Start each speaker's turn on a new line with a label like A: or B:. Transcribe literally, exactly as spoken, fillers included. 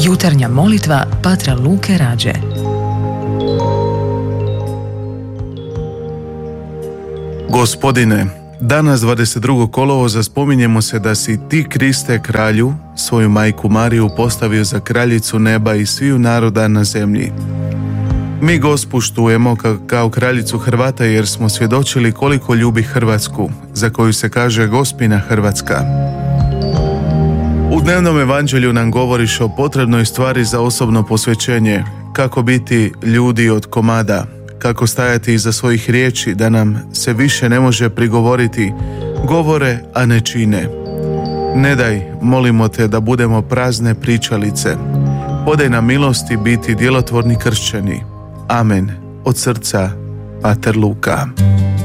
A: Jutarnja molitva patra Luke Rađe.
B: Gospodine, danas dvadeset drugog kolovoza spominjemo se da si ti, Kriste, kralju, svoju majku Mariju postavio za kraljicu neba i sviju naroda na zemlji. Mi Gospu štujemo kao kraljicu Hrvata jer smo svjedočili koliko ljubi Hrvatsku, za koju se kaže Gospina Hrvatska. U dnevnom evanđelju nam govoriš o potrebnoj stvari za osobno posvećenje, kako biti ljudi od komada, kako stajati iza svojih riječi da nam se više ne može prigovoriti, govore, a ne čine. Ne daj, molimo te, da budemo prazne pričalice. Podaj nam milosti biti djelotvorni kršćani. Amen. Od srca, pater Luka.